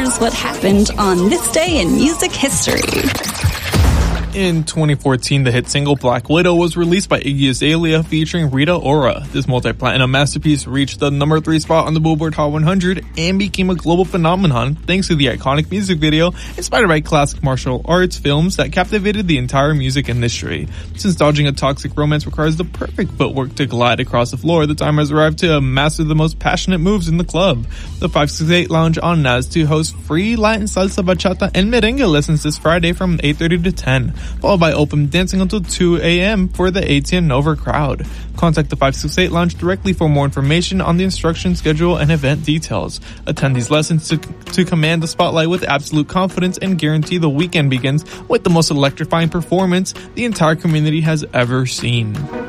here's what happened on this day in music history. In 2014, the hit single Black Widow was released by Iggy Azalea featuring Rita Ora. This multi-platinum masterpiece reached the number 3 spot on the Billboard Hot 100 and became a global phenomenon thanks to the iconic music video inspired by classic martial arts films that captivated the entire music industry. Since dodging a toxic romance requires the perfect footwork to glide across the floor, the time has arrived to master the most passionate moves in the club. The 568 Lounge on Naz to host free Latin salsa, bachata, and merengue lessons this Friday from 8:30 to 10. Followed by open dancing until 2 a.m. for the ATN Nova crowd. Contact the 568 Lounge directly for more information on the instruction schedule and event details. Attend these lessons to command the spotlight with absolute confidence and guarantee the weekend begins with the most electrifying performance the entire community has ever seen.